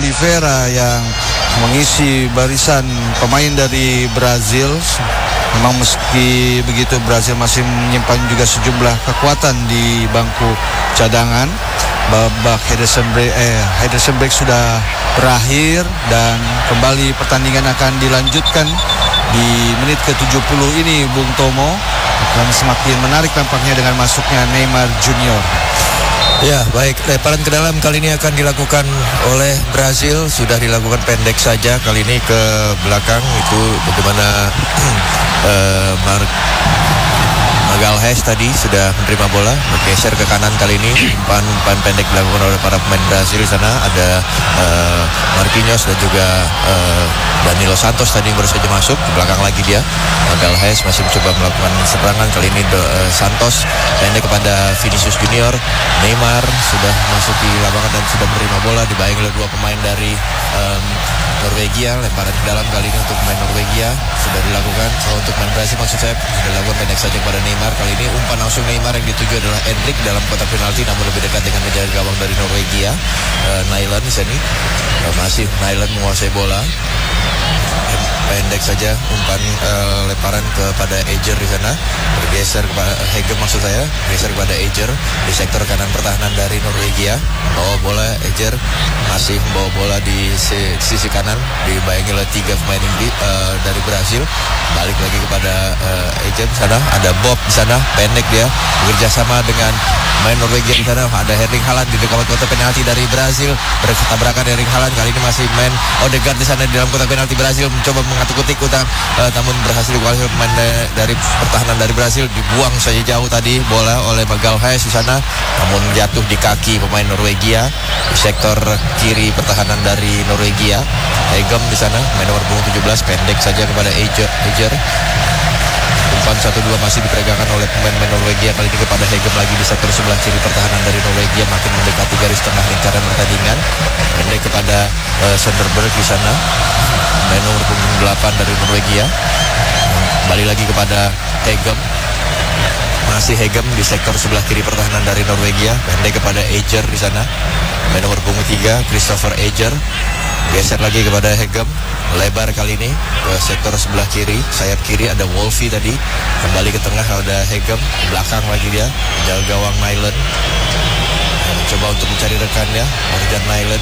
Oliveira yang mengisi barisan pemain dari Brazil. Memang meski begitu Brazil masih menyimpan juga sejumlah kekuatan di bangku cadangan. Babak Henderson break sudah berakhir dan kembali pertandingan akan dilanjutkan di menit ke-70 ini. Bung Tomo akan semakin menarik tampaknya dengan masuknya Neymar Junior. Ya, baik, lemparan ke dalam kali ini akan dilakukan oleh Brazil. Sudah dilakukan pendek saja kali ini ke belakang. Itu bagaimana Magalhaes tadi sudah menerima bola, bergeser ke kanan kali ini. Umpan pendek dilakukan oleh para pemain Brazil. Di sana ada Marquinhos dan juga Danilo Santos tadi yang baru saja masuk. Di belakang lagi dia Magalhaes masih mencoba melakukan serangan. Kali ini Santos pendek kepada Vinicius Junior. Neymar sudah masuk di lapangan dan sudah menerima bola, dibayangi oleh dua pemain dari Norwegia. Lemparan ke dalam kali ini untuk pemain Norwegia sudah dilakukan. Untuk pemain Brazil maksud saya sudah dilakukan pendek saja kepada Neymar. Kali ini umpan langsung Neymar yang dituju adalah Endrick dalam kotak penalti, namun lebih dekat dengan menjaga gawang dari Norwegia. Nyland di sini masih Nyland menguasai bola. Pendek saja umpan lemparan kepada Eger di sana, bergeser kepada Hegem maksud saya, bergeser kepada Eger di sektor kanan pertahanan dari Norwegia. Bawa bola Eger masih membawa bola di sisi kanan, dibayangi oleh tiga pemain dari Brazil. Balik lagi kepada Eger di sana, ada Bob di sana, pendek dia bekerja sama dengan main Norwegia di sana. Ada Erling Haaland di dekat kotak penalti dari Brazil, bertabrakan Erling Haaland. Kali ini masih main Odegaard di sana di dalam kotak penalti Brazil, mencoba mengatuk-atik namun berhasil dikuasai pemain dari pertahanan dari Brazil. Dibuang saja jauh tadi bola oleh Magalhaes di sana, namun jatuh di kaki pemain Norwegia di sektor kiri pertahanan dari Norwegia. Hegem di sana, main nomor 17, pendek saja kepada Eger. Umpan 1-2 masih diperagakan oleh pemain Norwegia, kali ini kepada Hegem lagi di sektor sebelah kiri pertahanan dari Norwegia, makin mendekati garis tengah lingkaran pertandingan. Pendek kepada Sønderberg di sana, main nomor 8 dari Norwegia. Kembali lagi kepada Hegem. Masih Hegem di sektor sebelah kiri pertahanan dari Norwegia, pendek kepada Eger di sana. Main nomor 3 Christopher Eger. Geser lagi kepada Hegem, lebar kali ini ke sektor sebelah kiri, sayap kiri ada Wolfi tadi. Kembali ke tengah ada Hegem, belakang lagi dia, jaga gawang Nyland. Coba untuk mencari rekannya, Morgan Nyland.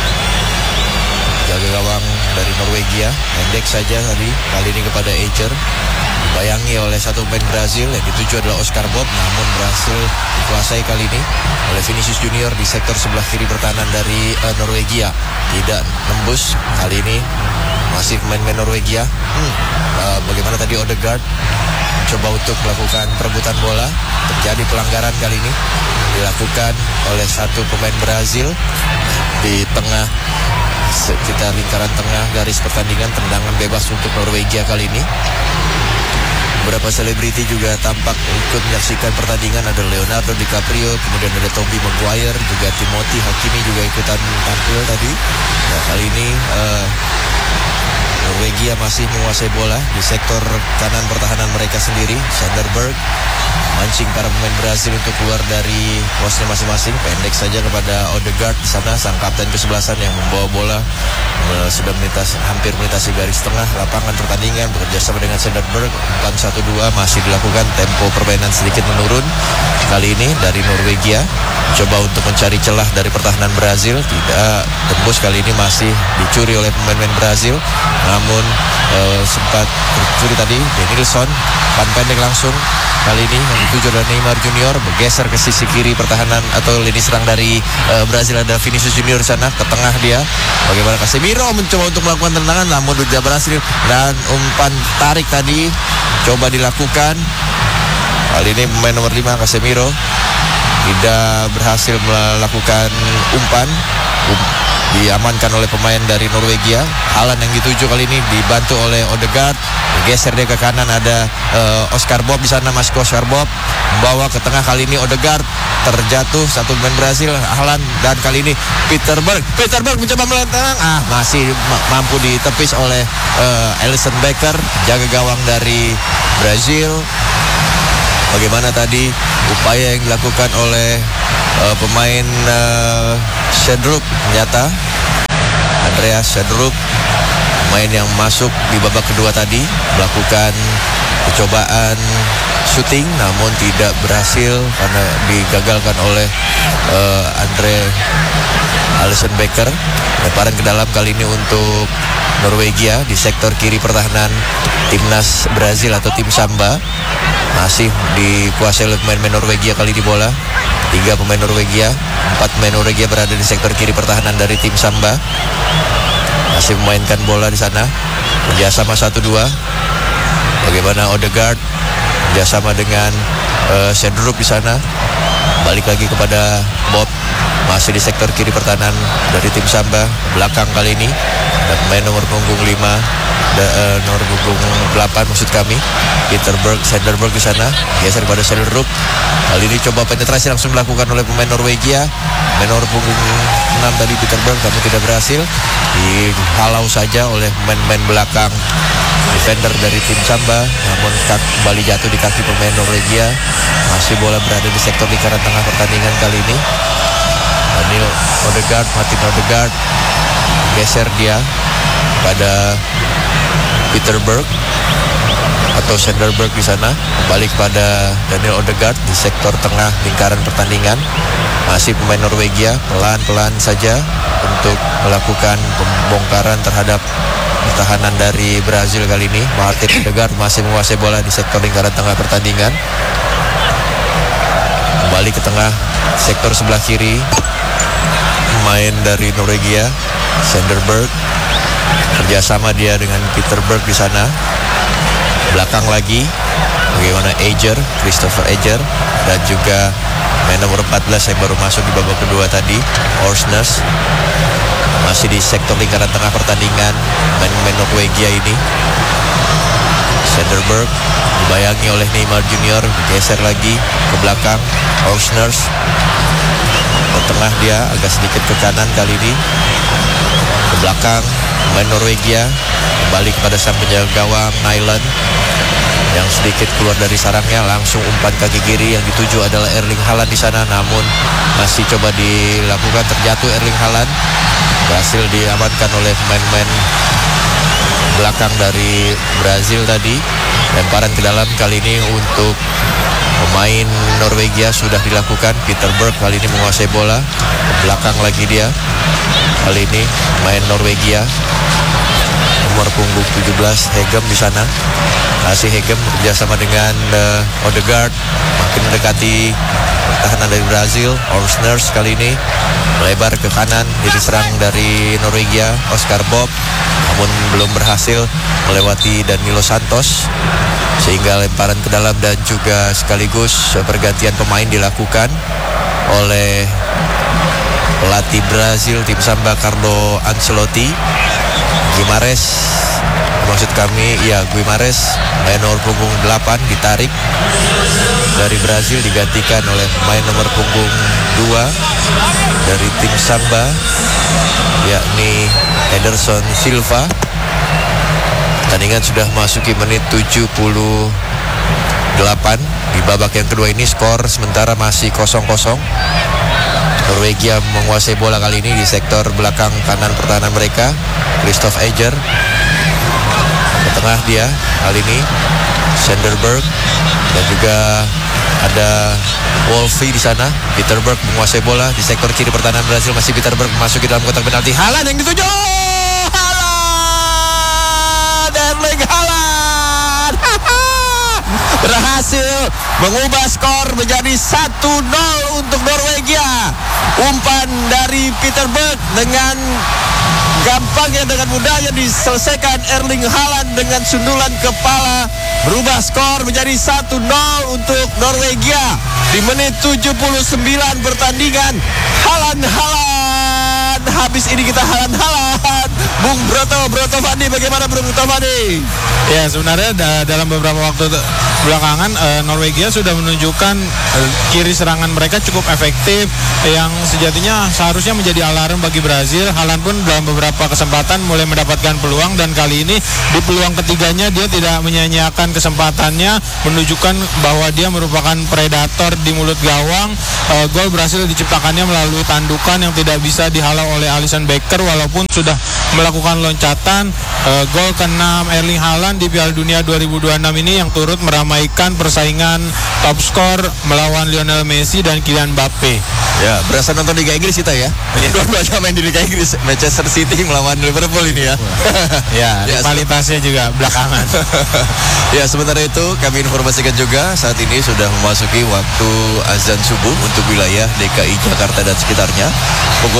Jaga gawang dari Norwegia, pendek saja tadi, kali ini kepada Eger. Dibayangi oleh satu pemain Brazil yang dituju adalah Oscar Bob, namun berhasil dikuasai kali ini oleh Vinicius Junior di sektor sebelah kiri pertahanan dari Norwegia. Tidak nembus kali ini, masih pemain Norwegia. Bagaimana tadi Odegaard coba untuk melakukan perebutan bola, terjadi pelanggaran kali ini dilakukan oleh satu pemain Brazil di tengah sekitar lingkaran tengah garis pertandingan. Tendangan bebas untuk Norwegia kali ini. Beberapa selebriti juga tampak ikut menyaksikan pertandingan. Ada Leonardo DiCaprio, kemudian ada Tobey Maguire, juga Timothy Hakimi juga ikutan tampil tadi. Nah, kali ini Norwegia masih menguasai bola di sektor kanan pertahanan mereka sendiri. Sønderberg mancing para pemain Brazil untuk keluar dari posnya masing-masing. Pendek saja kepada Odegaard di sana, sang kapten kesebelasan yang membawa bola sudah hampir melintasi garis tengah lapangan pertandingan, bekerja sama dengan Sønderberg. Umpan 1-2 masih dilakukan, tempo permainan sedikit menurun kali ini dari Norwegia. Coba untuk mencari celah dari pertahanan Brazil, tidak tembus kali ini, masih dicuri oleh pemain-pemain Brazil. Namun sempat tercuri tadi Denilson, umpan pendek langsung kali ini yang dituju adalah Neymar Junior, bergeser ke sisi kiri pertahanan atau lini serang dari Brazil. Ada Vinicius Junior di sana, ke tengah dia. Bagaimana Casemiro mencoba untuk melakukan tendangan, namun tidak berhasil. Dan umpan tarik tadi coba dilakukan. Kali ini pemain nomor 5 Casemiro tidak berhasil melakukan umpan. Diamankan oleh pemain dari Norwegia. Haaland yang dituju kali ini dibantu oleh Odegaard. Geser dia ke kanan, ada Oscar Bob di sana. Masuk Oscar Bob membawa ke tengah, kali ini Odegaard terjatuh satu pemain Brazil, Haaland, dan kali ini Peter Berg mencoba melentang, masih mampu ditepis oleh Alisson Becker, jaga gawang dari Brazil. Bagaimana tadi upaya yang dilakukan oleh pemain Sønderberg, ternyata Andreas Sedrup, pemain yang masuk di babak kedua tadi, melakukan percobaan shooting namun tidak berhasil karena digagalkan oleh Alisson Becker. Lemparan ke dalam kali ini untuk Norwegia di sektor kiri pertahanan timnas Brazil atau tim Samba. Masih dikuasai oleh pemain Norwegia kali di bola. 3 pemain Norwegia, 4 pemain Norwegia berada di sektor kiri pertahanan dari tim Samba. Masih memainkan bola di sana. Kerjasama 1-2. Bagaimana Odegaard kerjasama dengan Sedrup di sana. Balik lagi kepada Bob. Masih di sektor kiri pertahanan dari tim Samba. Belakang kali ini ada pemain nomor punggung 5, nomor punggung 8 maksud kami, Senderberg di sana. Geser pada Sedrup. Kali ini coba penetrasi langsung dilakukan oleh pemain Norwegia. Pemain nomor punggung 6 tadi Peterberg, namun tidak berhasil. Dihalau saja oleh pemain belakang defender dari tim Samba, namun kembali jatuh di kaki pemain Norwegia. Masih bola berada di sektor lingkaran tengah pertandingan kali ini. Martin Odegaard geser dia pada Peterberg atau Senderberg di sana. Balik pada Daniel Odegaard di sektor tengah lingkaran pertandingan. Masih pemain Norwegia pelan-pelan saja untuk melakukan pembongkaran terhadap pertahanan dari Brazil kali ini. Martin Odegaard masih menguasai bola di sektor lingkaran tengah pertandingan. Kembali ke tengah sektor sebelah kiri. Pemain dari Norwegia, Senderberg, kerjasama dia dengan Peterberg di sana. Belakang lagi, bagaimana Christopher Eger, dan juga main nomor 14 yang baru masuk di babak kedua tadi, Orsnes. Masih di sektor lingkaran tengah pertandingan, main Norwegia ini. Senderberg dibayangi oleh Neymar Junior, geser lagi ke belakang, Orsnes. Ke tengah dia agak sedikit ke kanan kali ini. Ke belakang pemain Norwegia, kembali kepada sang penjaga gawang Nyland yang sedikit keluar dari sarangnya, langsung umpan kaki kiri. Yang dituju adalah Erling Haaland di sana, namun masih coba dilakukan, terjatuh Erling Haaland. Berhasil diamankan oleh pemain-pemain belakang dari Brazil tadi. Lemparan ke dalam kali ini untuk pemain Norwegia sudah dilakukan. Peterberg kali ini menguasai bola. Belakang lagi dia. Kali ini pemain Norwegia nomor punggung 17 Hegem di sana. Masih Hegem bekerjasama dengan Odegaard, makin mendekati pertahanan dari Brazil. Orsnes kali ini melebar ke kanan, diserang dari Norwegia Oscar Bob, namun belum berhasil melewati Danilo Santos, sehingga lemparan ke dalam dan juga sekaligus pergantian pemain dilakukan oleh pelatih Brazil tim Samba Carlo Ancelotti. Guimarães, main nomor punggung 8 ditarik dari Brazil, digantikan oleh main nomor punggung 2 dari tim Samba, yakni Ederson Silva. Pertandingan sudah masuki menit 78. Di babak yang kedua ini skor sementara masih 0-0. Norwegia menguasai bola kali ini di sektor belakang kanan pertahanan mereka. Christopher Eger ke tengah dia kali ini, Senderberg, dan juga ada Wolfi di sana. Peterberg menguasai bola di sektor kiri pertahanan Brazil. Masih Peterberg masuk ke dalam kotak penalti. Haaland yang dituju. Erling Haaland berhasil mengubah skor menjadi 1-0 untuk Norwegia. Umpan dari Peterberg dengan gampangnya, dengan mudahnya diselesaikan Erling Haaland dengan sundulan kepala, berubah skor menjadi 1-0 untuk Norwegia di menit 79 pertandingan. Haaland. Habis ini kita Haaland. Bung Broto Fandi, bagaimana Bung Broto Fandi? Ya, sebenarnya dalam beberapa waktu belakangan Norwegia sudah menunjukkan kiri serangan mereka cukup efektif, yang sejatinya seharusnya menjadi alarm bagi Brazil. Haaland pun dalam beberapa kesempatan mulai mendapatkan peluang, dan kali ini di peluang ketiganya dia tidak menyia-nyiakan kesempatannya, menunjukkan bahwa dia merupakan predator di mulut gawang. Gol berhasil diciptakannya melalui tandukan yang tidak bisa dihalau oleh Alisson Becker, walaupun sudah melakukan loncatan gol ke-6 Erling Haaland di Piala Dunia 2026 ini yang turut meramaikan persaingan top skor melawan Lionel Messi dan Kylian Mbappe. Ya, berasa nonton Liga Inggris kita ya. Dua-duanya main di Liga Inggris. Manchester City melawan Liverpool ini ya. Ya, rivalitasnya juga belakangan. Ya, sementara itu kami informasikan juga saat ini sudah memasuki waktu azan subuh untuk wilayah DKI Jakarta dan sekitarnya. Pukul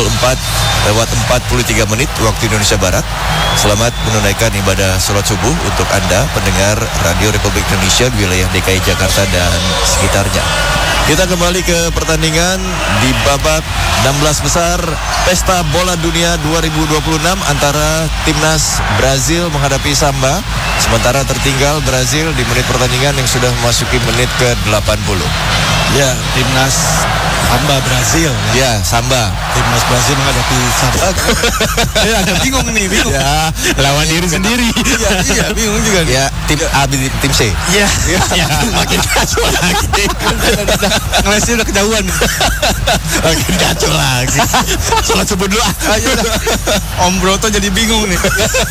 4:43 waktu Indonesia Barat. Selamat menunaikan ibadah sholat subuh untuk Anda pendengar Radio Republik Indonesia di wilayah DKI Jakarta dan sekitarnya. Kita kembali ke pertandingan di babak 16 besar Pesta Bola Dunia 2026 antara timnas Brazil menghadapi Samba. Sementara tertinggal Brazil di menit pertandingan yang sudah memasuki menit ke-80. Ya, timnas Samba Brazil. Ya, Samba. Timnas Brazil menghadapi Samba. Ya, ada bingung nih, bingung. Ya, Lawan diri sendiri. Iya, bingung juga. Ya, tim A, tim C. Iya. Makin kacau lagi. Ngelesnya udah kejauhan. Makin kacau lagi. Sholat subuh dulu. Ayo dah. Om Broto jadi bingung nih.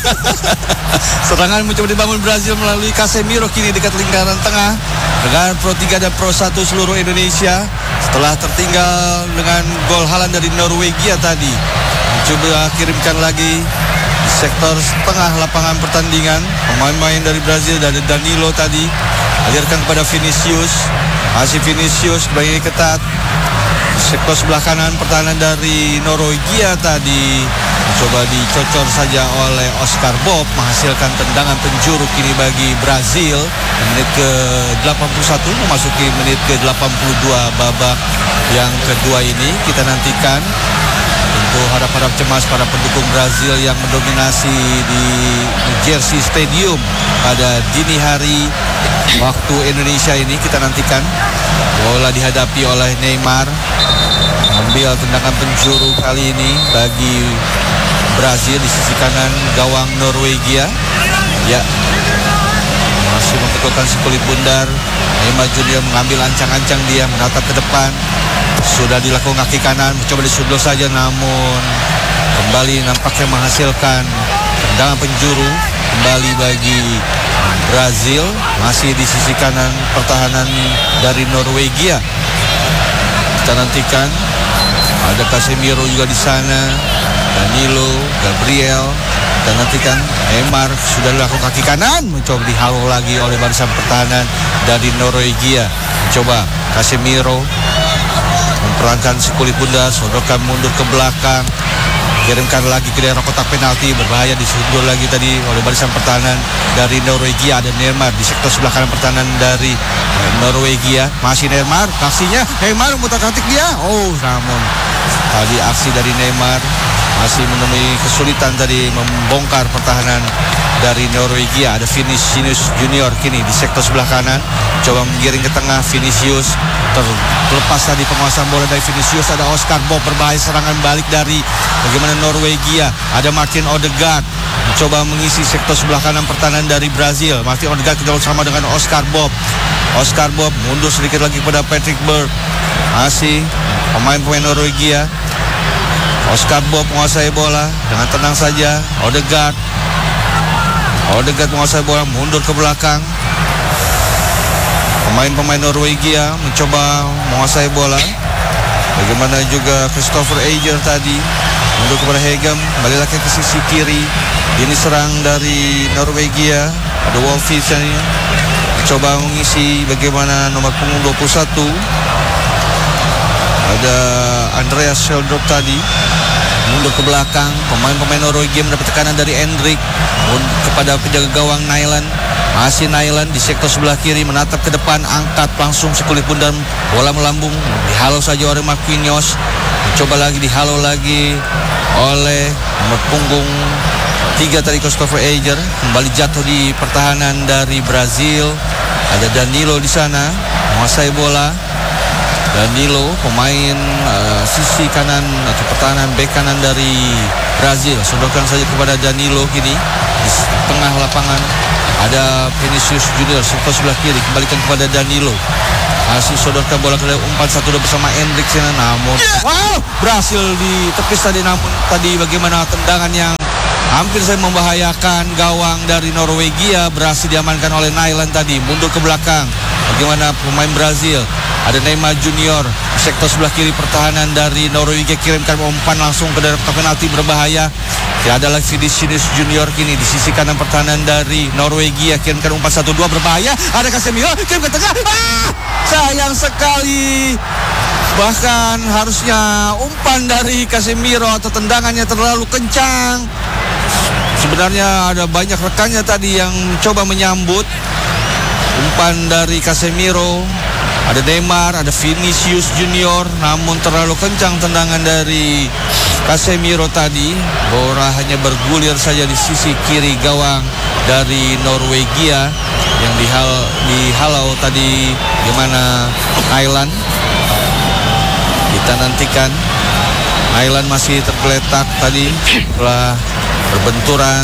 Serangan mencoba dibangun Brazil melalui Casemiro kini dekat lingkaran tengah dengan Pro 3 dan Pro 1 seluruh Indonesia setelah tertinggal dengan gol Haaland dari Norwegia tadi. Coba kirimkan lagi di sektor tengah lapangan pertandingan. Pemain-pemain dari Brazil dari Danilo tadi alirkan kepada Vinicius. Masih Vinicius kembali ketat. Sektor sebelah kanan pertahanan dari Norwegia tadi coba dicocor saja oleh Oscar Bob, menghasilkan tendangan penjuru kini bagi Brazil. Menit ke-81 memasuki menit ke-82 babak yang kedua ini. Kita nantikan tentu harap-harap cemas para pendukung Brazil yang mendominasi di Jersey Stadium pada dini hari waktu Indonesia ini. Kita nantikan bola dihadapi oleh Neymar, ambil tendangan penjuru kali ini bagi Brazil di sisi kanan gawang Norwegia. Ya, masih mempekulkan si kulit bundar. Neymar Junior mengambil ancang-ancang, dia menatap ke depan. Sudah dilakukan kaki kanan, mencoba disundul saja, namun kembali nampaknya menghasilkan tendangan penjuru kembali bagi Brazil. Masih di sisi kanan pertahanan dari Norwegia. Kita nantikan ada Casemiro juga di sana, Danilo, Gabriel. Dan nantikan Neymar sudah dilakukan kaki kanan, mencoba dihalau lagi oleh barisan pertahanan dari Norwegia. Mencoba Casemiro memperankan si kulit bundar, sodorkan mundur ke belakang, kirimkan lagi ke daerah kotak penalti, berbahaya, disundul lagi tadi oleh barisan pertahanan dari Norwegia. Ada Neymar di sektor sebelah kanan pertahanan dari Norwegia. Masih Neymar, aksinya Neymar memutar-atik dia. Oh, namun tadi aksi dari Neymar masih menemui kesulitan tadi membongkar pertahanan dari Norwegia. Ada Vinicius Junior kini di sektor sebelah kanan, coba menggiring ke tengah. Vinicius terlepas tadi penguasaan bola dari Vinicius. Ada Oscar Bob, berbahaya serangan balik dari bagaimana Norwegia. Ada Martin Odegaard mencoba mengisi sektor sebelah kanan pertahanan dari Brazil. Martin Odegaard kerja sama dengan Oscar Bob. Oscar Bob mundur sedikit lagi pada Patrick Berg. Masih pemain-pemain Norwegia. Oscar Bob menguasai bola dengan tenang saja. Odegaard menguasai bola, mundur ke belakang. Pemain-pemain Norwegia mencoba menguasai bola. Bagaimana juga Christopher Eger tadi mundur kepada Hegem, kembali lagi ke sisi kiri. Ini serang dari Norwegia. Ada Wolfis ini mencoba mengisi bagaimana nomor punggung 21. Ada Andreas Sheldrup tadi mundur ke belakang. Pemain-pemain Norwegia mendapat tekanan dari Endrick kepada penjaga gawang Nyland. Masih Nyland di sektor sebelah kiri menatap ke depan, angkat langsung sekulit bundar, bola melambung, dihalau saja oleh Marquinhos. Coba lagi dihalau lagi oleh nomor punggung 3 tadi Christopher Eger. Kembali jatuh di pertahanan dari Brazil. Ada Danilo di sana menguasai bola. Danilo, pemain sisi kanan atau pertahanan bek kanan dari Brazil, sodorkan saja kepada Danilo kini di tengah lapangan. Ada Vinicius Junior sektor sebelah kiri, kembalikan kepada Danilo. Masih sodorkan bola ke umpan satu bersama Endrick sana, namun wow, berhasil ditepis tadi. Namun tadi bagaimana tendangan yang hampir saya membahayakan gawang dari Norwegia. Berhasil diamankan oleh Nyland tadi. Mundur ke belakang. Bagaimana pemain Brazil? Ada Neymar Junior sektor sebelah kiri pertahanan dari Norwegia, kirimkan umpan langsung ke daerah kotak penalti berbahaya. Tidak ada lagi Vinicius Junior kini di sisi kanan pertahanan dari Norwegia, kirimkan umpan 1-2 berbahaya. Ada Casemiro kirim ke tengah. Sayang sekali. Bahkan harusnya umpan dari Casemiro atau tendangannya terlalu kencang. Sebenarnya ada banyak rekannya tadi yang coba menyambut umpan dari Casemiro. Ada Neymar, ada Vinicius Junior, namun terlalu kencang tendangan dari Casemiro tadi. Bola hanya bergulir saja di sisi kiri gawang dari Norwegia yang dihalau tadi. Gimana Nyland? Kita nantikan. Nyland masih tergeletak tadi setelah berbenturan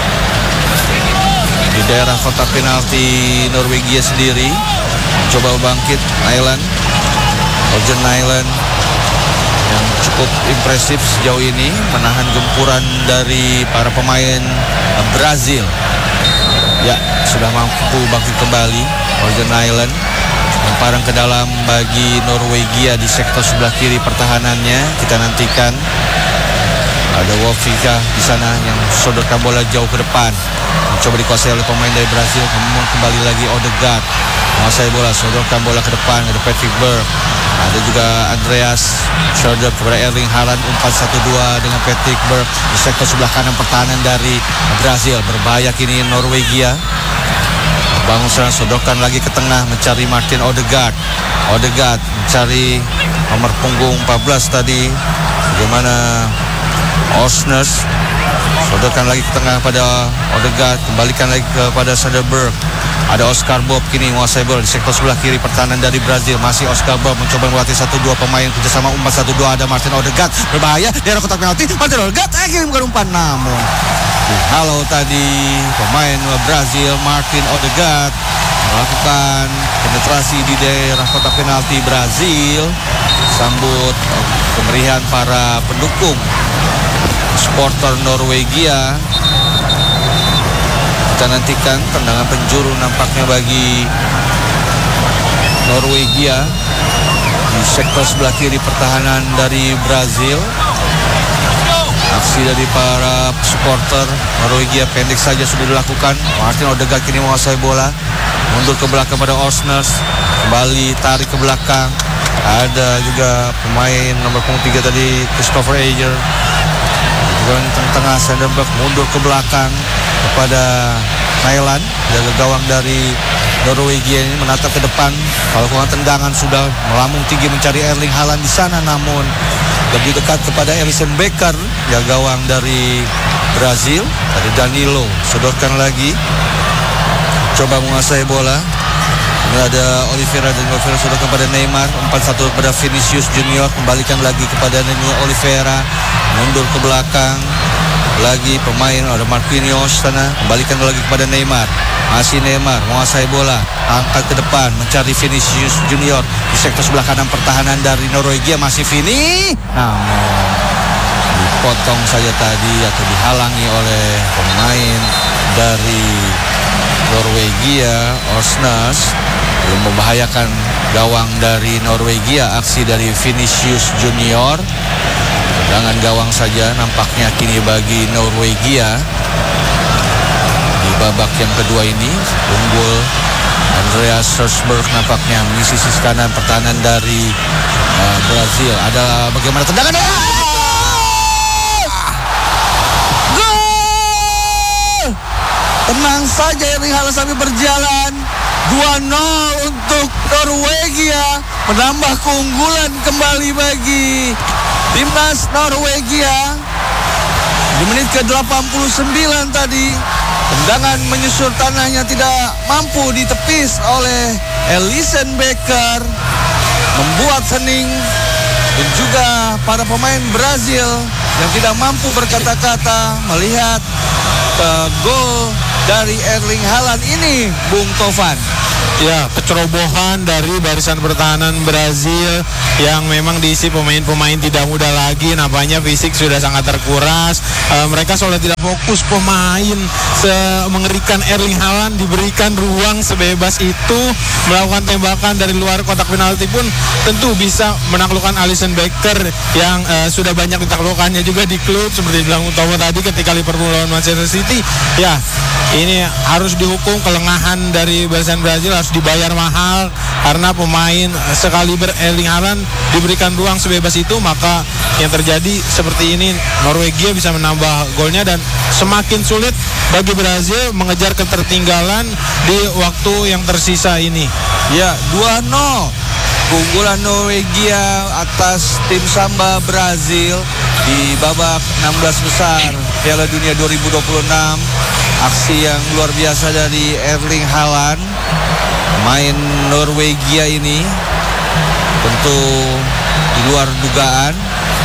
di daerah kotak penalti Norwegia sendiri. Coba bangkit Nyland, Orjan Nyland yang cukup impresif sejauh ini menahan gempuran dari para pemain Brazil. Ya, sudah mampu bangkit kembali Orjan Nyland. Lemparan ke dalam bagi Norwegia di sektor sebelah kiri pertahanannya. Kita nantikan. Ada Wolfika di sana yang sodorkan bola jauh ke depan. Coba dikuasai oleh pemain dari Brazil. Kemudian kembali lagi Odegaard menguasai bola, sodorkan bola ke depan. Ada Patrick Berg, ada juga Andreas Schroeder kepada Erling Haaland. Umpan 1-2 dengan Patrick Berg di sektor sebelah kanan pertahanan dari Brazil. Berbahaya kini Norwegia. Bangun serang, sodorkan lagi ke tengah mencari Martin Odegaard. Odegaard mencari nomor punggung 14 tadi. Bagaimana Osners, sodorkan lagi ke tengah pada Odegaard, kembalikan lagi kepada Soderberg. Ada Oscar Bob kini menguasai bola di sektor sebelah kiri pertahanan dari Brazil. Masih Oscar Bob mencoba melatih 1-2 pemain kerjasama umpan 1-2. Ada Martin Odegaard berbahaya di daerah kotak penalti. Martin Odegaard kirimkan umpan, namun dihalau tadi pemain Brazil. Martin Odegaard melakukan penetrasi di daerah kotak penalti Brazil. Sambut kemeriahan para pendukung supporter Norwegia. Kita nantikan tendangan penjuru nampaknya bagi Norwegia di sektor sebelah kiri pertahanan dari Brazil. Aksi dari para supporter Norwegia pendek saja sudah dilakukan. Martin Odegaard kini menguasai bola, mundur ke belakang pada Osners, kembali tarik ke belakang. Ada juga pemain nomor 3 tadi, Christopher Ajer. Juga tengah Soderberg mundur ke belakang kepada Nyland. Jaga gawang dari Norwegia ini menatap ke depan. Kalau kurang tendangan sudah melambung tinggi mencari Erling Haaland di sana, namun lebih dekat kepada Alisson Becker, jaga gawang dari Brazil. Ada Danilo, sodorkan lagi, coba menguasai bola. Ini ada Oliveira, dan Oliveira sudah kepada Neymar. 4-1 kepada Vinicius Junior, kembalikan lagi kepada Oliveira, mundur ke belakang. Lagi pemain ada Marquinhos sana, kembalikan lagi kepada Neymar. Masih Neymar menguasai bola, angkat ke depan mencari Vinicius Junior di sektor sebelah kanan pertahanan dari Norwegia. Masih Vini, namun dipotong saja tadi atau dihalangi oleh pemain dari Norwegia, Osners. Belum membahayakan gawang dari Norwegia. Aksi dari Vinicius Junior, tendangan gawang saja nampaknya kini bagi Norwegia. Di babak yang kedua ini unggul Andreas Schroeder nampaknya mengisi sisi kanan pertahanan dari Brazil. Ada bagaimana tendangan? Gol! Tenang saja Erling Haaland sambil berjalan. 2-0 untuk Norwegia, menambah keunggulan kembali bagi timnas Norwegia. Di menit ke-89 tadi, tendangan menyusur tanahnya tidak mampu ditepis oleh Alisson Becker, membuat hening dan juga para pemain Brazil yang tidak mampu berkata-kata melihat gol dari Erling Haaland ini, Bung Tovan. Ya, kecerobohan dari barisan pertahanan Brazil yang memang diisi pemain-pemain tidak muda lagi, nampaknya fisik sudah sangat terkuras. Mereka sudah tidak fokus, pemain mengerikan Erling Haaland diberikan ruang sebebas itu melakukan tembakan dari luar kotak penalti pun tentu bisa menaklukkan Alisson Becker yang sudah banyak ditaklukkannya juga di klub seperti bilang Utama tadi ketika Liverpool lawan Manchester City. Ya, ini harus dihukum, kelengahan dari barisan Brazil harus dibayar mahal karena pemain sekaliber Erling Haaland diberikan ruang sebebas itu, maka yang terjadi seperti ini, Norwegia bisa menambah golnya dan semakin sulit bagi Brazil mengejar ketertinggalan di waktu yang tersisa ini. Ya, 2-0 keunggulan Norwegia atas tim Samba Brazil di babak 16 besar Piala Dunia 2026. Aksi yang luar biasa dari Erling Haaland, main Norwegia ini tentu di luar dugaan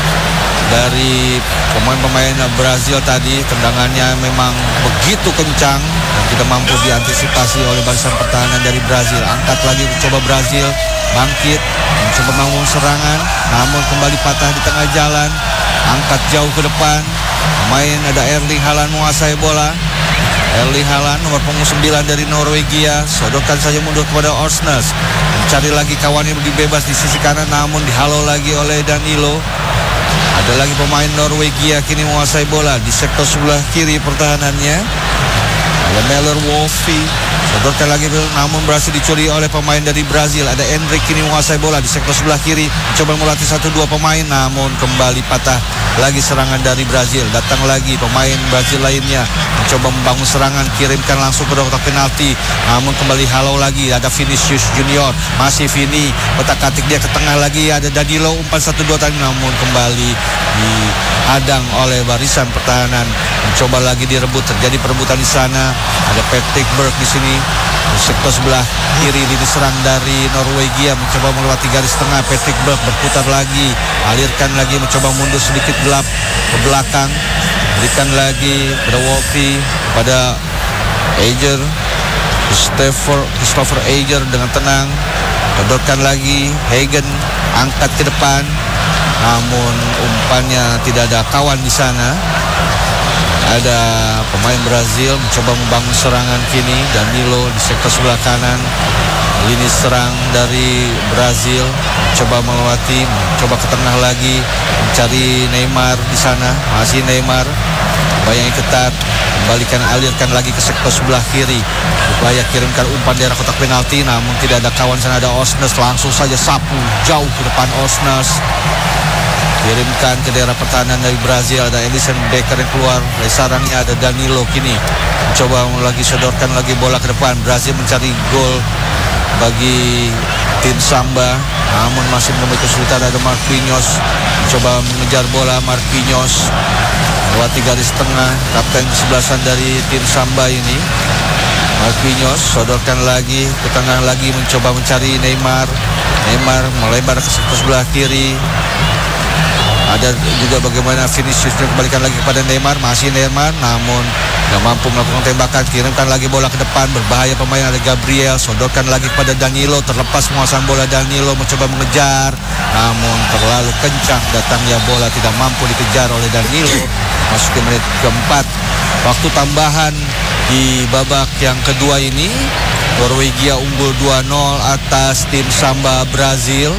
dari pemain-pemain Brazil tadi. Tendangannya memang begitu kencang dan tidak mampu diantisipasi oleh barisan pertahanan dari Brazil. Angkat lagi mencoba Brazil bangkit, mencoba membangun serangan, namun kembali patah di tengah jalan. Angkat jauh ke depan, main ada Erling Haaland menguasai bola. Erling Haaland nomor punggung 9 dari Norwegia sodorkan saja mundur kepada Orsnes, mencari lagi kawannya bebas di sisi kanan, namun dihalau lagi oleh Danilo. Ada lagi pemain Norwegia kini menguasai bola di sektor sebelah kiri pertahanannya. Ada Meller Wolfi, sodorkan lagi namun berhasil dicuri oleh pemain dari Brazil. Ada Endrick kini menguasai bola di sektor sebelah kiri, mencoba melatih 1-2 pemain, namun kembali patah lagi serangan dari Brazil. Datang lagi pemain Brazil lainnya, mencoba membangun serangan, kirimkan langsung ke kotak penalti, namun kembali halau lagi. Ada Vinicius Junior, masih Vini, otak-atik dia ke tengah lagi. Ada Danilo umpan 1-2 tadi, namun kembali dihadang oleh barisan pertahanan. Mencoba lagi direbut, terjadi perebutan di sana. Ada Patrick Berg di sini di sektor sebelah kiri diserang dari Norwegia, mencoba melewati garis tengah. Patrick Berg berputar lagi, alirkan lagi, mencoba mundur sedikit gelap ke belakang, berikan lagi pada Wolfi, pada Eger, Christopher Eger dengan tenang, sodorkan lagi. Hagen angkat ke depan, namun umpannya tidak ada kawan di sana. Ada pemain Brazil mencoba membangun serangan kini. Danilo di sektor sebelah kanan, lini serang dari Brazil mencoba melewati, mencoba ke tengah lagi, mencari Neymar di sana. Masih Neymar, bayangin ketat, kembalikan, alirkan lagi ke sektor sebelah kiri, upaya kirimkan umpan daerah kotak penalti, namun tidak ada kawan sana. Ada Orsnes, langsung saja sapu jauh ke depan Orsnes, kirimkan ke daerah pertahanan dari Brazil. Ada Alisson Becker yang keluar dari sarangnya. Ada Danilo kini mencoba lagi sodorkan lagi bola ke depan. Brazil mencari gol bagi tim Samba, namun masih menemui kesulitan. Ada Marquinhos mencoba mengejar bola. Marquinhos melewati garis tengah, kapten kesebelasan dari tim Samba ini. Marquinhos sodorkan lagi ke tengah lagi, mencoba mencari Neymar. Neymar melebar ke sektor sebelah kiri. Ada juga bagaimana Vinicius kembalikan lagi kepada Neymar. Masih Neymar, namun tidak mampu melakukan tembakan. Kirimkan lagi bola ke depan, berbahaya pemain. Ada Gabriel, sodorkan lagi kepada Danilo. Terlepas penguasaan bola, Danilo mencoba mengejar, namun terlalu kencang datangnya bola, tidak mampu dikejar oleh Danilo. Masuk ke menit keempat, waktu tambahan di babak yang kedua ini. Norwegia unggul 2-0 atas tim Samba Brazil.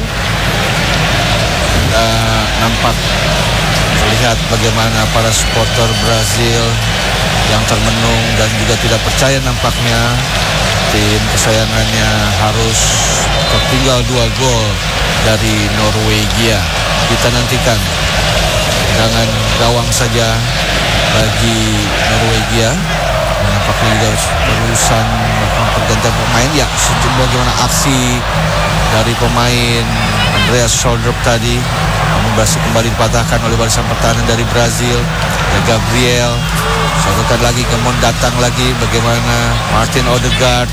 Nampak terlihat bagaimana para supporter Brazil yang termenung dan juga tidak percaya nampaknya tim kesayangannya harus tertinggal 2 gol dari Norwegia. Kita nantikan tendangan gawang saja bagi Norwegia. Nampaknya juga berurusan pergantian pemain. Ya, bagaimana aksi dari pemain Andreas Schaldrup tadi, namun berhasil kembali dipatahkan oleh barisan pertahanan dari Brazil. Gabriel sodorkan lagi, kemudian datang lagi bagaimana Martin Odegaard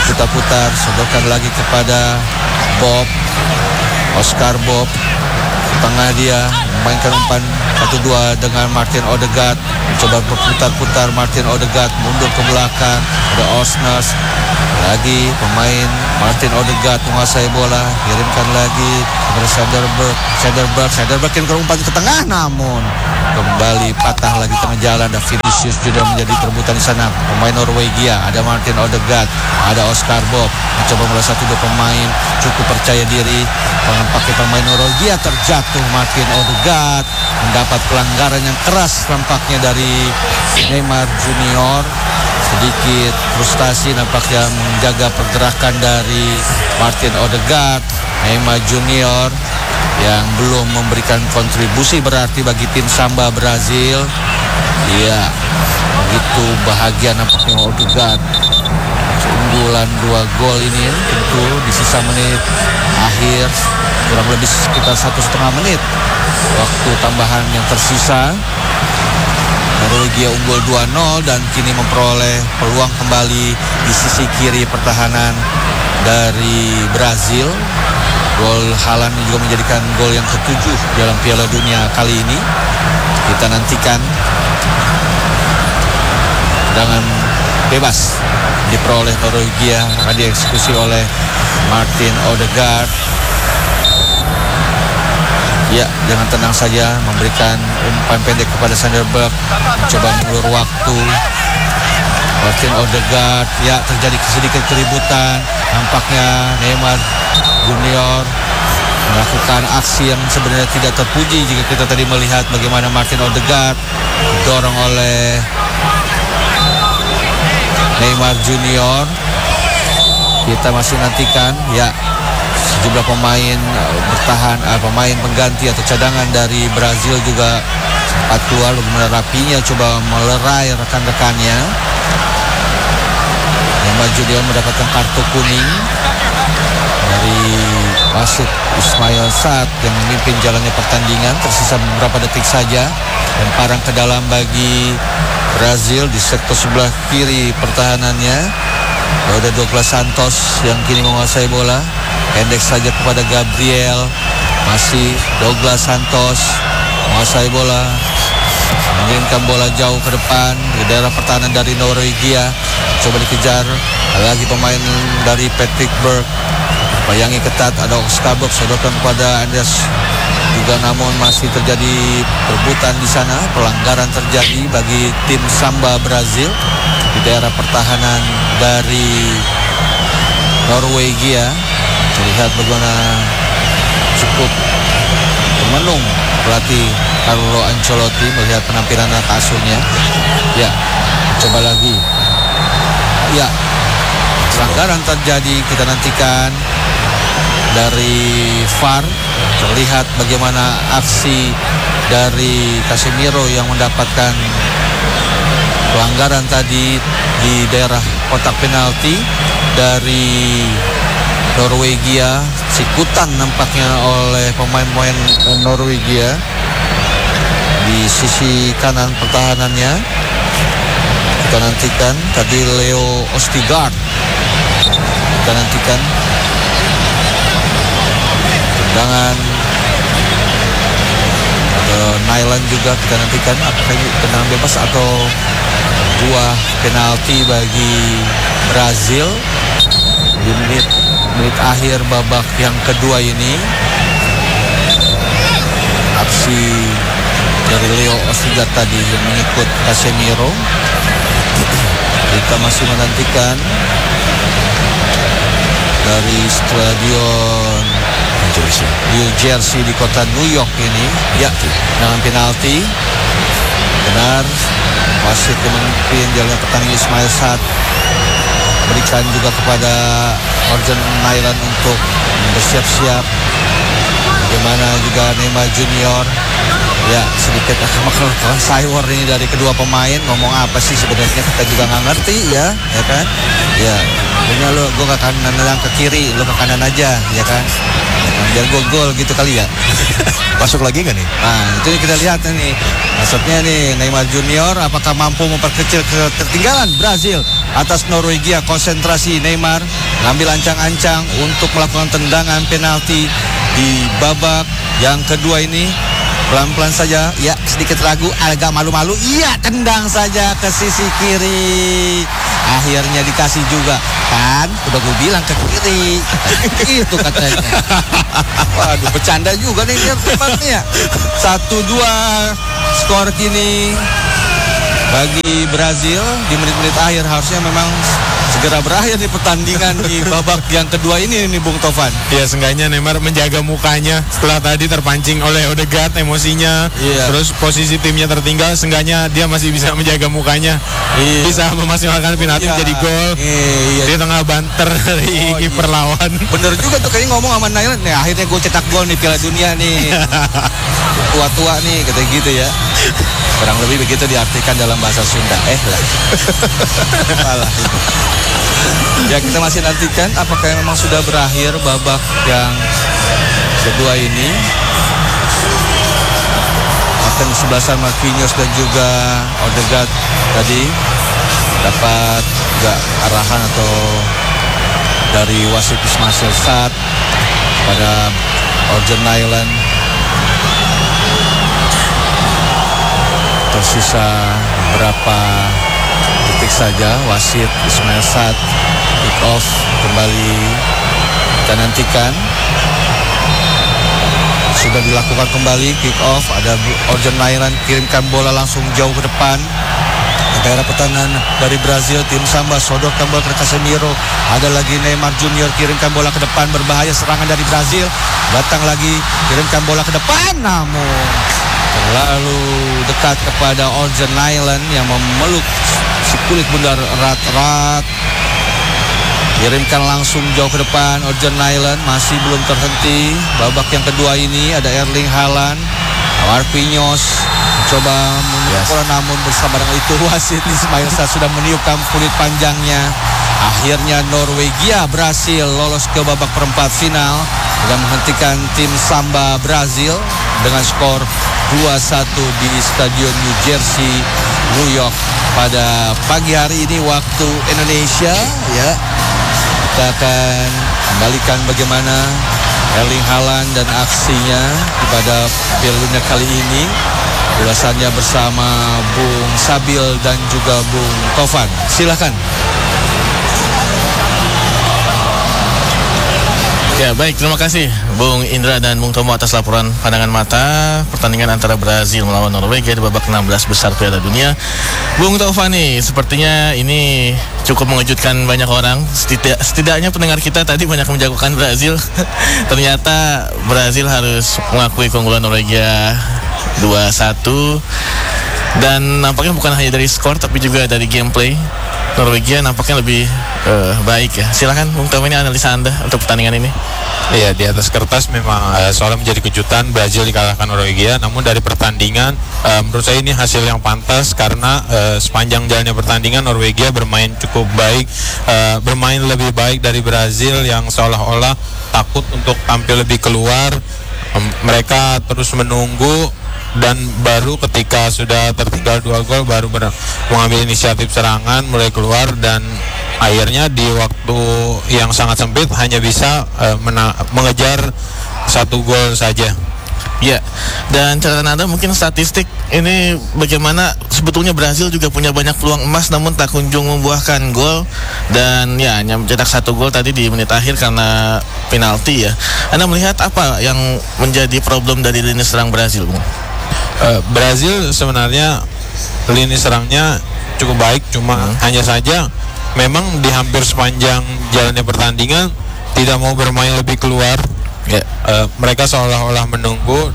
berputar-putar, sodorkan lagi kepada Bob, Oscar Bob, Tengah dia memainkan umpan 1-2 dengan Martin Odegaard. Coba berputar-putar Martin Odegaard mundur ke belakang. Ada Osners. Lagi pemain Martin Odegaard menguasai bola, kirimkan lagi kepada Sederberg kirimkan umpan ke tengah, namun kembali patah lagi tengah jalan. Dan Vinicius juga menjadi perebutan di sana. Pemain Norwegia, ada Martin Odegaard, ada Oscar Bob, mencoba mulai 1-2 pemain cukup percaya diri. Pakai pemain Norwegia terjatuh. Martin Odegaard mendapat pelanggaran yang keras tampaknya dari Neymar Junior. Sedikit frustasi nampaknya menjaga pergerakan dari Martin Odegaard. Neymar Junior yang belum memberikan kontribusi berarti bagi tim Samba Brazil. Iya, begitu bahagia nampaknya Odegaard. Keunggulan 2 gol ini tentu di sisa menit akhir, kurang lebih sekitar 1,5 menit waktu tambahan yang tersisa. Norwegia unggul 2-0 dan kini memperoleh peluang kembali di sisi kiri pertahanan dari Brazil. Gol Haaland juga menjadikan gol yang ke-7 dalam Piala Dunia kali ini. Kita nantikan tendangan bebas diperoleh Norwegia akan dieksekusi oleh Martin Odegaard. Ya, jangan tenang saja, memberikan umpan pendek kepada Sederberg, mencoba mengulur waktu. Martin Odegaard, ya terjadi sedikit keributan. Nampaknya Neymar Junior melakukan aksi yang sebenarnya tidak terpuji jika kita tadi melihat bagaimana Martin Odegaard didorong oleh Neymar Junior. Kita masih nantikan, ya, sejumlah pemain bertahan, pemain pengganti atau cadangan dari Brazil juga sempat keluar. Bagaimana rapinya coba melerai rekan-rekannya. Neymar Junior mendapatkan kartu kuning dari wasit Ismail Saad yang memimpin jalannya pertandingan. Tersisa beberapa detik saja, lemparan ke dalam bagi Brazil di sektor sebelah kiri pertahanannya. Ada Douglas Santos yang kini menguasai bola. Pendek saja kepada Gabriel. Masih Douglas Santos menguasai bola, mengirimkan bola jauh ke depan ke daerah pertahanan dari Norwegia. Coba dikejar lagi pemain dari Patrick Berg. Bayangi ketat, ada Oscar Bob sodorkan kepada Andreas juga, namun masih terjadi perebutan di sana. Pelanggaran terjadi bagi tim Samba Brazil di daerah pertahanan dari Norwegia. Terlihat bagaimana cukup termenung pelatih Carlo Ancelotti melihat penampilan anak asuhnya. Ya, coba lagi. Ya, pelanggaran terjadi. Kita nantikan dari VAR. Terlihat bagaimana aksi dari Casemiro yang mendapatkan pelanggaran tadi di daerah kotak penalti dari Norwegia. Sikutan nampaknya oleh pemain-pemain Norwegia di sisi kanan pertahanannya. Kita nantikan tadi Leo Østigard. Kita nantikan tendangan Nyland juga kita nantikan apakah ini tendangan bebas atau buah penalti bagi Brazil di menit akhir babak yang kedua ini. Aksi dari Leo Østigard tadi yang mengikut Casemiro. Kita masih menantikan dari stadion New Jersey di kota New York ini. Ya, dengan penalti. Benar, wasit yang memimpin jalannya pertandingan Ismail Saad berikan juga kepada Orjan Nyland untuk bersiap-siap. Bagaimana juga Neymar Junior. Ya, sedikit makan sayur ini dari kedua pemain. Ngomong apa sih sebenarnya kita juga nggak ngerti ya kan? Ya, punya gue ke kanan, yang ke kiri, lo ke kanan aja, ya kan? Biar gue gol gitu kali ya. Masuk lagi nggak nih? Nah, itu kita lihat nih. Maksudnya nih Neymar Junior apakah mampu memperkecil ketertinggalan Brazil atas Norwegia. Konsentrasi Neymar ngambil ancang-ancang untuk melakukan tendangan penalti di babak yang kedua ini. Pelan-pelan saja, ya sedikit ragu, agak malu-malu, iya tendang saja ke sisi kiri. Akhirnya dikasih juga, kan udah gue bilang ke kiri. Itu katanya. Waduh, bercanda juga nih dia tempatnya. 1-2 skor kini bagi Brazil. Di menit-menit akhir harusnya memang segera berakhir di pertandingan di babak yang kedua ini Bung Tovan. Ya seenggaknya Neymar menjaga mukanya setelah tadi terpancing oleh Odegaard emosinya. Terus posisi timnya tertinggal, seenggaknya dia masih bisa menjaga mukanya. Bisa memaksimalkan penalti jadi gol. Di tengah banter dari kiper lawan. Bener juga tuh kayaknya ngomong sama Nail, nih akhirnya gue cetak gol nih Piala Dunia nih. Tua-tua nih kata gitu ya. Kurang lebih begitu diartikan dalam bahasa Sunda. Salah. Ya kita masih nantikan apakah memang sudah berakhir babak yang kedua ini. Akan kesebelasan Marquinhos dan juga Odegaard tadi dapat juga arahan atau dari wasit Ismail Sarr pada Orjan Nyland. Tersisa berapa detik saja wasit Ismail Sarr kick off kembali kita nantikan. Sudah dilakukan kembali kick off, ada Orjan Nyland kirimkan bola langsung jauh ke depan daerah pertahanan dari Brazil. Tim Samba sodorkan bola ke Casemiro, ada lagi Neymar Junior kirimkan bola ke depan, berbahaya serangan dari Brazil, datang lagi kirimkan bola ke depan namun terlalu dekat kepada Orjan Nyland yang memeluk si kulit bundar erat-erat. Kirimkan langsung jauh ke depan. Orjan Nyland masih belum terhenti. Babak yang kedua ini ada Erling Haaland, Marquinhos mencoba memukul bola namun bersama dengan itu wasit Ismail Sarr sudah meniupkan kulit panjangnya. Akhirnya Norwegia berhasil lolos ke babak perempat final dan menghentikan tim Samba Brazil dengan skor 2-1 di Stadion New Jersey, New York pada pagi hari ini waktu Indonesia. Ya, kita akan kembalikan bagaimana Erling Haaland dan aksinya pada Piala Dunia kali ini. Ulasannya bersama Bung Sabil dan juga Bung Tovan. Silakan. Ya baik, terima kasih Bung Indra dan Bung Tomo atas laporan pandangan mata pertandingan antara Brazil melawan Norwegia di babak 16 besar Piala Dunia. Bung Taufani, sepertinya ini cukup mengejutkan banyak orang. Setidaknya pendengar kita tadi banyak menjagokan Brazil. Ternyata Brazil harus mengakui keunggulan Norwegia 2-1. Dan nampaknya bukan hanya dari skor tapi juga dari gameplay. Norwegia nampaknya lebih baik ya. Silakan Bung Tom, ini analisa Anda untuk pertandingan ini. Iya, di atas kertas memang soalnya menjadi kejutan Brazil dikalahkan Norwegia. Namun dari pertandingan menurut saya ini hasil yang pantas karena sepanjang jalannya pertandingan Norwegia bermain cukup baik, bermain lebih baik dari Brazil yang seolah-olah takut untuk tampil lebih keluar. Mereka terus menunggu dan baru ketika sudah tertinggal 2 gol baru mengambil inisiatif serangan, mulai keluar dan akhirnya di waktu yang sangat sempit hanya bisa mengejar 1 gol saja. Ya, dan catatan Anda mungkin statistik ini bagaimana sebetulnya Brazil juga punya banyak peluang emas namun tak kunjung membuahkan gol dan ya hanya mencetak 1 gol tadi di menit akhir karena penalti ya. Anda melihat apa yang menjadi problem dari lini serang Brazil, Bung? Brazil sebenarnya lini serangnya cukup baik, cuma hanya saja memang di hampir sepanjang jalannya pertandingan tidak mau bermain lebih keluar. Ya, mereka seolah-olah menunggu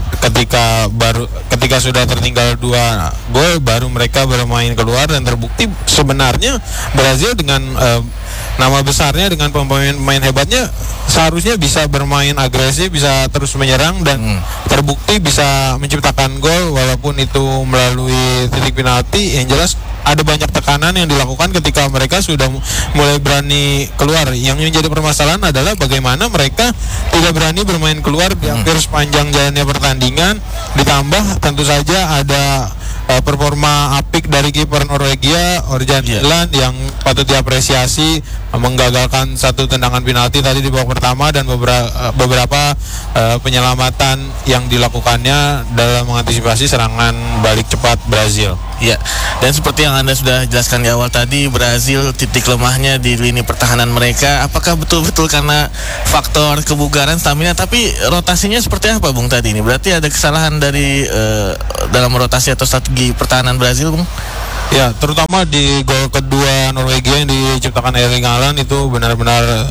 ketika sudah tertinggal 2 gol baru mereka bermain keluar dan terbukti sebenarnya Brazil dengan nama besarnya dengan pemain hebatnya seharusnya bisa bermain agresif, bisa terus menyerang dan terbukti bisa menciptakan gol walaupun itu melalui titik penalti. Yang jelas ada banyak tekanan yang dilakukan ketika mereka sudah mulai berani keluar. Yang menjadi permasalahan adalah bagaimana mereka tidak berani bermain keluar di hampir sepanjang jalannya pertandingan. Ditambah tentu saja ada performa apik dari kiper Norwegia Orjan Nyland yang patut diapresiasi, menggagalkan satu tendangan penalti tadi di babak pertama dan beberapa penyelamatan yang dilakukannya dalam mengantisipasi serangan balik cepat Brazil. Ya, dan seperti yang Anda sudah jelaskan di awal tadi, Brazil titik lemahnya di lini pertahanan mereka. Apakah betul-betul karena faktor kebugaran, stamina, tapi rotasinya seperti apa Bung tadi ini? Berarti ada kesalahan dari dalam rotasi atau strategi pertahanan Brazil, Bung? Ya, terutama di gol kedua Norwegia yang diciptakan Erling Haaland itu benar-benar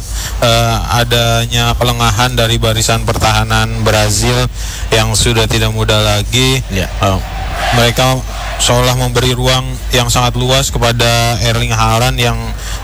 adanya kelengahan dari barisan pertahanan Brazil yang sudah tidak mudah lagi. Mereka seolah memberi ruang yang sangat luas kepada Erling Haaland yang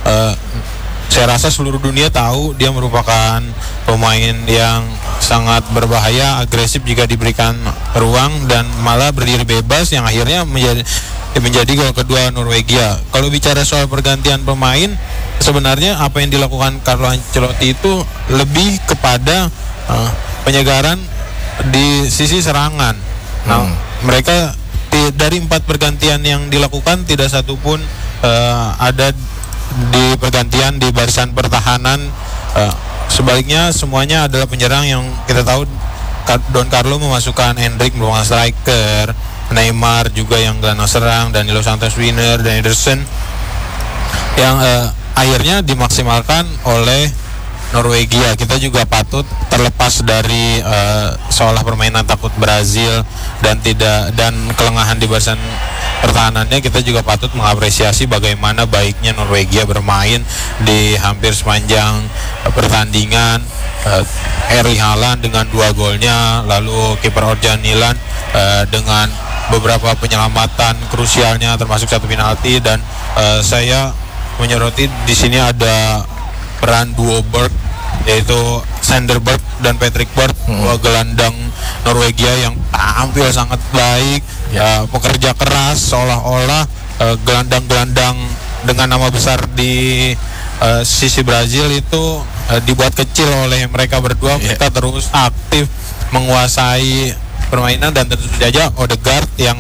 saya rasa seluruh dunia tahu dia merupakan pemain yang sangat berbahaya, agresif jika diberikan ruang, dan malah berdiri bebas yang akhirnya menjadi gol kedua Norwegia. Kalau bicara soal pergantian pemain, sebenarnya apa yang dilakukan Carlo Ancelotti itu lebih kepada penyegaran di sisi serangan. Mereka dari 4 pergantian yang dilakukan tidak satupun ada di pergantian di barisan pertahanan. Sebaliknya semuanya adalah penyerang yang kita tahu Don Carlo memasukkan Hendrik merupakan striker, Neymar juga yang gelandang serang, Danilo Santos Winner dan Ederson yang akhirnya dimaksimalkan oleh Norwegia. Kita juga patut terlepas dari seolah permainan takut Brazil dan kelengahan di barisan pertahanannya, kita juga patut mengapresiasi bagaimana baiknya Norwegia bermain di hampir sepanjang pertandingan. Erling Haaland dengan 2 golnya, lalu kiper Orjan Nyland dengan beberapa penyelamatan krusialnya termasuk satu penalti, dan saya menyoroti di sini ada peran duo Berg, yaitu Sander Berg dan Patrick Berg, dua gelandang Norwegia yang tampil sangat baik, pekerja keras, seolah-olah gelandang-gelandang dengan nama besar di sisi Brazil itu dibuat kecil oleh mereka berdua. Mereka terus aktif menguasai permainan, dan tentu saja Odegaard yang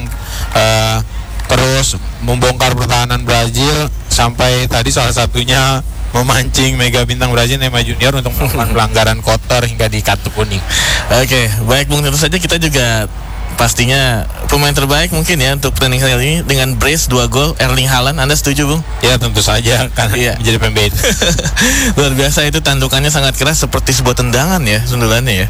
terus membongkar pertahanan Brazil sampai tadi salah satunya memancing mega bintang Brazil Neymar Junior untuk melakukan pelanggaran kotor hingga di kartu kuning. Oke, baik Bung, tentu saja kita juga pastinya pemain terbaik mungkin ya untuk pertandingan kali ini dengan brace 2 gol Erling Haaland. Anda setuju, Bung? Ya, tentu saja karena menjadi pembeda. Luar biasa, itu tandukannya sangat keras seperti sebuah tendangan ya sundulannya ya.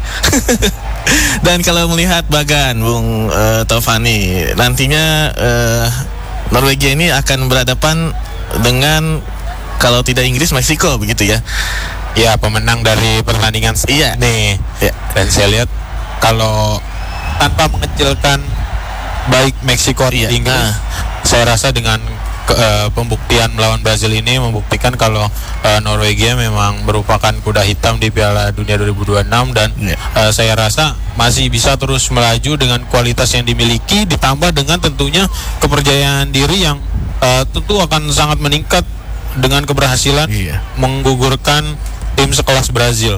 Dan kalau melihat Bagan, Bung Taufani, nantinya Norwegia ini akan berhadapan dengan, kalau tidak Inggris, Meksiko begitu ya. Ya, pemenang dari pertandingan nih. Dan saya lihat kalau tanpa mengecilkan baik Meksiko atau Inggris, saya rasa dengan pembuktian melawan Brazil ini membuktikan kalau Norwegia memang merupakan kuda hitam di Piala Dunia 2026, dan saya rasa masih bisa terus melaju dengan kualitas yang dimiliki, ditambah dengan tentunya kepercayaan diri yang tentu akan sangat meningkat dengan keberhasilan menggugurkan tim sekelas Brazil.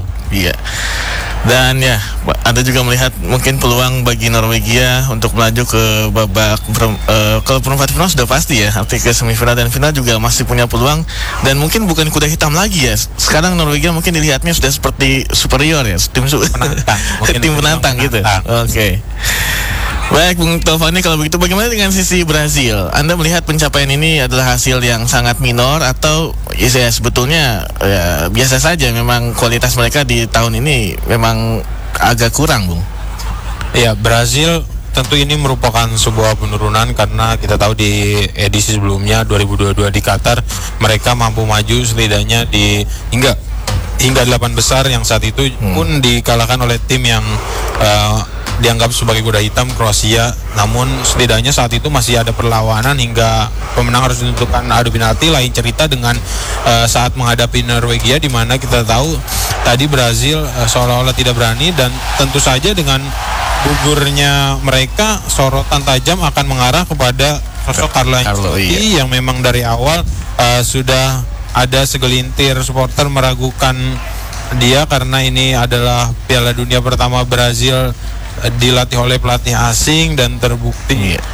Dan ya, Anda juga melihat mungkin peluang bagi Norwegia untuk melaju ke babak kalau perempat final sudah pasti ya, arti ke semifinal dan final juga masih punya peluang, dan mungkin bukan kuda hitam lagi ya. Sekarang Norwegia mungkin dilihatnya sudah seperti superior ya, tim penantang, tim penantang gitu. Oke. Baik, Bung Taufani, kalau begitu bagaimana dengan sisi Brazil? Anda melihat pencapaian ini adalah hasil yang sangat minor atau ya sebetulnya ya, biasa saja, memang kualitas mereka di tahun ini memang agak kurang, Bung? Ya, Brazil tentu ini merupakan sebuah penurunan karena kita tahu di edisi sebelumnya 2022 di Qatar mereka mampu maju setidaknya di hingga 8 besar yang saat itu pun dikalahkan oleh tim yang dianggap sebagai kuda hitam, Kroasia. Namun setidaknya saat itu masih ada perlawanan hingga pemenang harus ditentukan adu penalti. Lain cerita dengan saat menghadapi Norwegia, di mana kita tahu tadi Brazil seolah-olah tidak berani, dan tentu saja dengan gugurnya mereka sorotan tajam akan mengarah kepada sosok Carlo Ancelotti yang memang dari awal sudah ada segelintir supporter meragukan dia karena ini adalah Piala Dunia pertama Brazil dilatih oleh pelatih asing, dan terbukti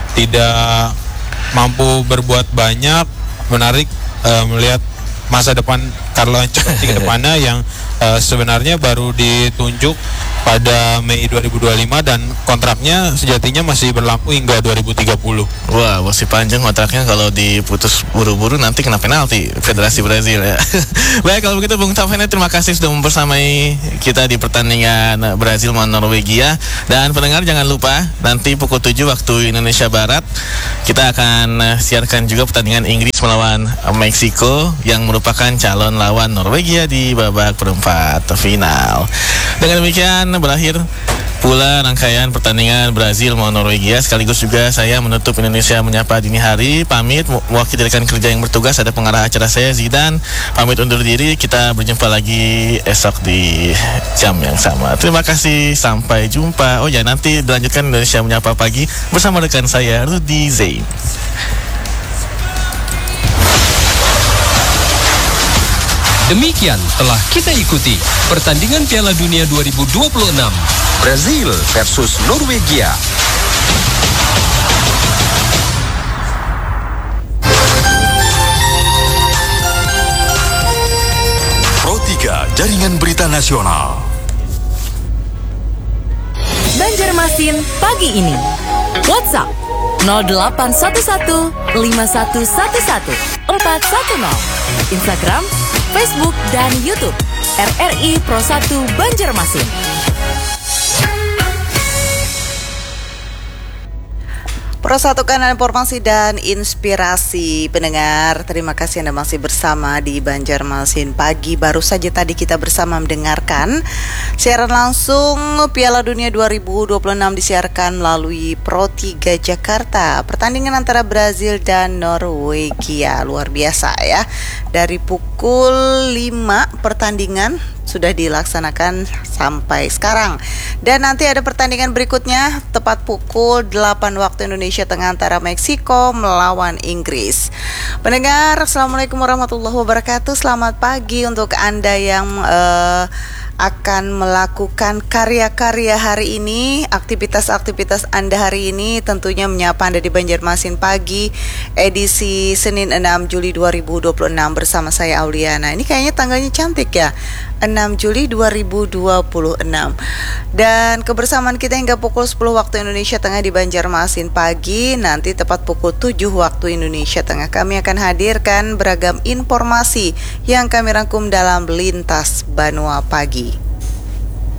tidak mampu berbuat banyak. Menarik melihat masa depan Carlo Ancelotti ke depannya yang sebenarnya baru ditunjuk pada Mei 2025 dan kontraknya sejatinya masih berlaku hingga 2030. Wah, masih panjang kontraknya, kalau diputus buru-buru nanti kena penalti Federasi Brazil ya. Baik, kalau begitu Bung Taufani, terima kasih sudah membersamai kita di pertandingan Brazil melawan Norwegia. Dan pendengar jangan lupa nanti pukul 7 waktu Indonesia Barat kita akan siarkan juga pertandingan Inggris melawan Meksiko yang merupakan calon lawan Norwegia di babak perempat final. Dengan demikian berakhir pula rangkaian pertandingan Brazil melawan Norwegia, sekaligus juga saya menutup Indonesia Menyapa Dini Hari. Pamit mewakili rekan kerja yang bertugas, ada pengarah acara saya Zidan, pamit undur diri. Kita berjumpa lagi esok di jam yang sama. Terima kasih, sampai jumpa. Oh ya, nanti dilanjutkan Indonesia Menyapa Pagi bersama rekan saya Rudy Zain. Demikian telah kita ikuti pertandingan Piala Dunia 2026 Brazil versus Norwegia. Pro 3 Jaringan Berita Nasional. Banjarmasin pagi ini. WhatsApp 0811 5111 410. Instagram, Facebook, dan YouTube RRI Pro 1 Banjarmasin. Pro 1 Kanal Informasi dan Inspirasi. Pendengar, terima kasih Anda masih bersama di Banjarmasin Pagi. Baru saja tadi kita bersama mendengarkan siaran langsung Piala Dunia 2026 disiarkan melalui Pro 3 Jakarta. Pertandingan antara Brazil dan Norwegia, luar biasa ya. Dari pukul 5 pertandingan sudah dilaksanakan sampai sekarang. Dan nanti ada pertandingan berikutnya tepat pukul 8 waktu Indonesia Tengah antara Meksiko melawan Inggris. Pendengar, Assalamualaikum warahmatullahi wabarakatuh. Selamat pagi untuk Anda yang akan melakukan karya-karya hari ini, aktivitas-aktivitas Anda hari ini, tentunya menyapa Anda di Banjarmasin Pagi edisi Senin 6 Juli 2026 bersama saya Auliana. Ini kayaknya tanggalnya cantik ya, 6 Juli 2026. Dan kebersamaan kita hingga pukul 10 waktu Indonesia Tengah di Banjarmasin Pagi. Nanti tepat pukul 7 waktu Indonesia Tengah kami akan hadirkan beragam informasi yang kami rangkum dalam Lintas Banua Pagi.